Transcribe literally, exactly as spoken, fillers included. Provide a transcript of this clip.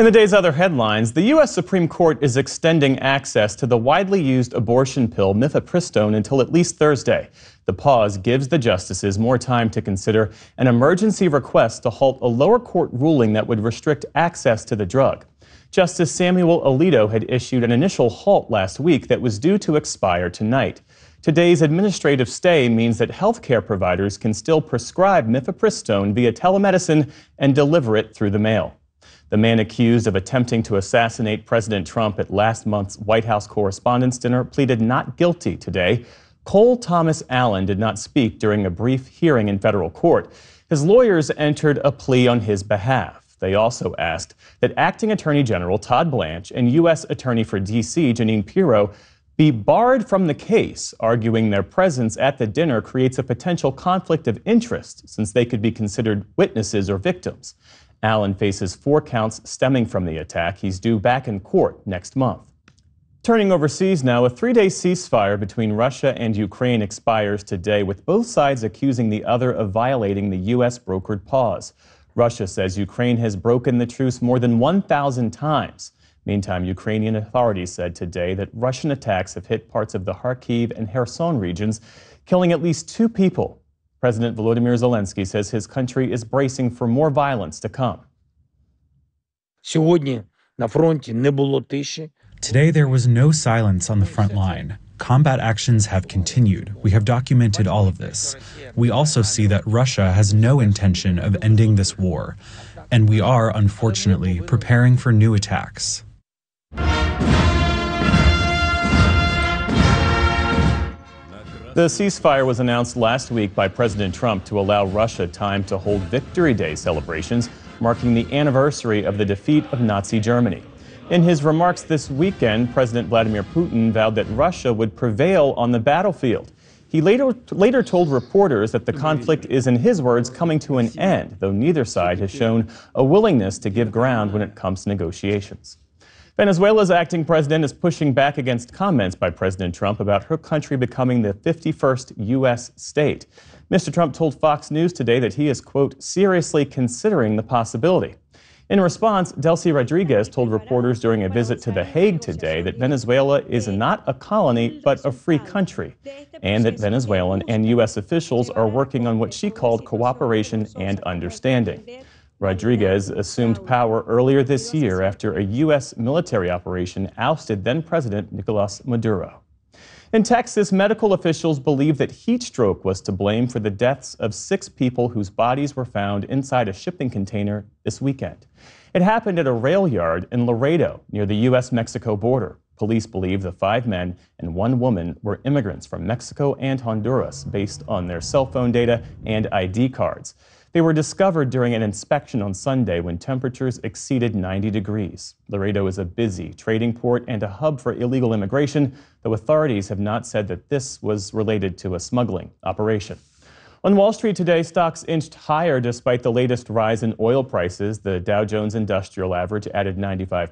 In the day's other headlines, the U S Supreme Court is extending access to the widely used abortion pill mifepristone until at least Thursday. The pause gives the justices more time to consider an emergency request to halt a lower court ruling that would restrict access to the drug. Justice Samuel Alito had issued an initial halt last week that was due to expire tonight. Today's administrative stay means that healthcare providers can still prescribe mifepristone via telemedicine and deliver it through the mail. The man accused of attempting to assassinate President Trump at last month's White House Correspondents' Dinner pleaded not guilty today. Cole Thomas Allen did not speak during a brief hearing in federal court. His lawyers entered a plea on his behalf. They also asked that Acting Attorney General Todd Blanche and U S Attorney for D C Jeanine Pirro be barred from the case, arguing their presence at the dinner creates a potential conflict of interest since they could be considered witnesses or victims. Allen faces four counts stemming from the attack. He's due back in court next month. Turning overseas now, a three-day ceasefire between Russia and Ukraine expires today, with both sides accusing the other of violating the U S brokered pause. Russia says Ukraine has broken the truce more than one thousand times. Meantime, Ukrainian authorities said today that Russian attacks have hit parts of the Kharkiv and Kherson regions, killing at least two people. President Volodymyr Zelensky says his country is bracing for more violence to come. Today, there was no silence on the front line. Combat actions have continued. We have documented all of this. We also see that Russia has no intention of ending this war, and we are, unfortunately, preparing for new attacks. The ceasefire was announced last week by President Trump to allow Russia time to hold Victory Day celebrations, marking the anniversary of the defeat of Nazi Germany. In his remarks this weekend, President Vladimir Putin vowed that Russia would prevail on the battlefield. He later, later told reporters that the conflict is, in his words, coming to an end, though neither side has shown a willingness to give ground when it comes to negotiations. Venezuela's acting president is pushing back against comments by President Trump about her country becoming the fifty-first U S state. Mister Trump told Fox News today that he is, quote, seriously considering the possibility. In response, Delcy Rodriguez told reporters during a visit to The Hague today that Venezuela is not a colony but a free country, and that Venezuelan and U S officials are working on what she called cooperation and understanding. Rodriguez assumed power earlier this year after a U S military operation ousted then-President Nicolas Maduro. In Texas, medical officials believe that heat stroke was to blame for the deaths of six people whose bodies were found inside a shipping container this weekend. It happened at a rail yard in Laredo, near the U S Mexico border. Police believe the five men and one woman were immigrants from Mexico and Honduras based on their cell phone data and I D cards. They were discovered during an inspection on Sunday when temperatures exceeded ninety degrees. Laredo is a busy trading port and a hub for illegal immigration, though authorities have not said that this was related to a smuggling operation. On Wall Street today, stocks inched higher despite the latest rise in oil prices. The Dow Jones Industrial Average added ninety-five